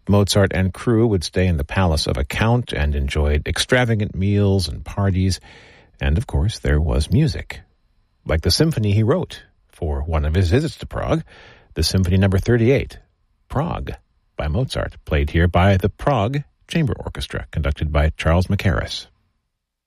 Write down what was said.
Mozart and crew would stay in the palace of a count and enjoyed extravagant meals and parties. And, of course, there was music, like the symphony he wrote for one of his visits to Prague, the Symphony No. 38, Prague, by Mozart, played here by the Prague Chamber Orchestra, conducted by Charles Mackerras.